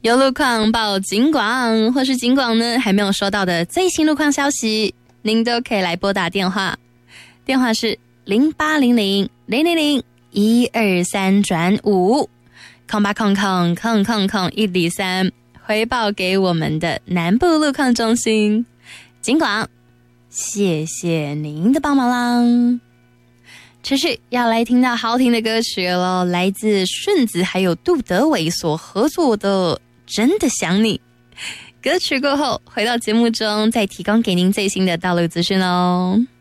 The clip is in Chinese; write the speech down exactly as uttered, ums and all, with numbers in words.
有路况报警广，或是警广呢还没有收到的最新路况消息，您都可以来拨打电话，电话是零八零零零零零一二三转五空八空空空空空一零三，回报给我们的南部路况中心。警广，谢谢您的帮忙啦！持续要来听到好听的歌曲咯，来自顺子还有杜德伟所合作的《真的想你》。歌曲过后，回到节目中再提供给您最新的道路资讯哦。